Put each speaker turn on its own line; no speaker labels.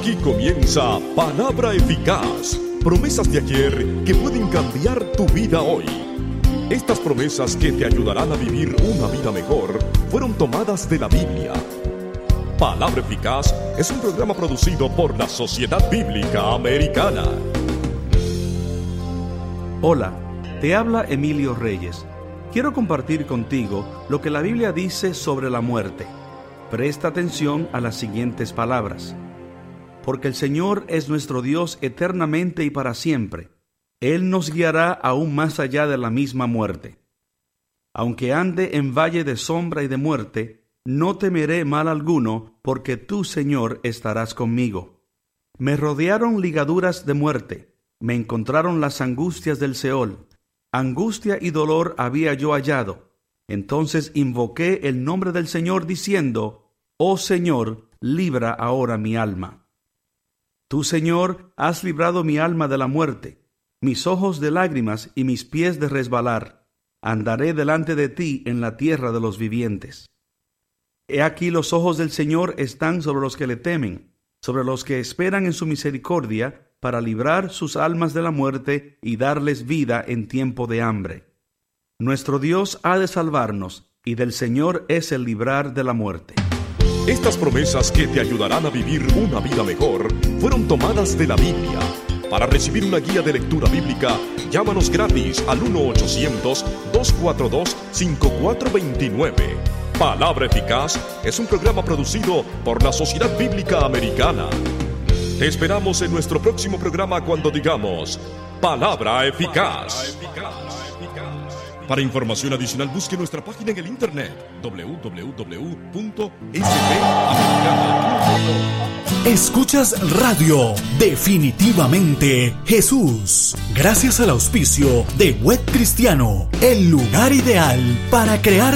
Aquí comienza Palabra Eficaz, promesas de ayer que pueden cambiar tu vida hoy. Estas promesas que te ayudarán a vivir una vida mejor fueron tomadas de la Biblia. Palabra Eficaz es un programa producido por la Sociedad Bíblica Americana.
Hola, te habla Emilio Reyes. Quiero compartir contigo lo que la Biblia dice sobre la muerte. Presta atención a las siguientes palabras. Porque el Señor es nuestro Dios eternamente y para siempre. Él nos guiará aún más allá de la misma muerte. Aunque ande en valle de sombra y de muerte, no temeré mal alguno, porque tú, Señor, estarás conmigo. Me rodearon ligaduras de muerte, me encontraron las angustias del Seol. Angustia y dolor había yo hallado. Entonces invoqué el nombre del Señor diciendo: Oh Señor, libra ahora mi alma. Tú, Señor, has librado mi alma de la muerte, mis ojos de lágrimas y mis pies de resbalar. Andaré delante de ti en la tierra de los vivientes. He aquí los ojos del Señor están sobre los que le temen, sobre los que esperan en su misericordia, para librar sus almas de la muerte y darles vida en tiempo de hambre. Nuestro Dios ha de salvarnos, y del Señor es el librar de la muerte.
Estas promesas que te ayudarán a vivir una vida mejor fueron tomadas de la Biblia. Para recibir una guía de lectura bíblica, llámanos gratis al 1-800-242-5429. Palabra Eficaz es un programa producido por la Sociedad Bíblica Americana. Te esperamos en nuestro próximo programa cuando digamos Palabra Eficaz. Para información adicional, busque nuestra página en el internet www.sbamericana.com.
Escuchas Radio Definitivamente Jesús, gracias al auspicio de Web Cristiano, el lugar ideal para crear